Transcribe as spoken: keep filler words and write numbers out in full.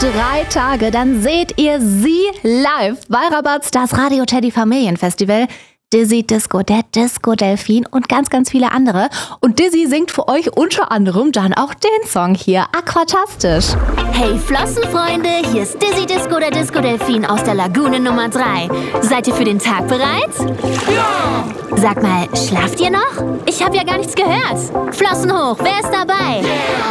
drei Tage, dann seht ihr sie live bei Rabatz, das Radio Teddy Familienfestival. Dizzy Disco, der Disco Delfin und ganz, ganz viele andere. Und Dizzy singt für euch unter anderem dann auch den Song hier, Aquatastisch. Hey Flossenfreunde, hier ist Dizzy Disco, der Disco Delfin aus der Lagune Nummer drei. Seid ihr für den Tag bereit? Ja! Sag mal, schlaft ihr noch? Ich habe ja gar nichts gehört. Flossen hoch, wer ist dabei? Yeah.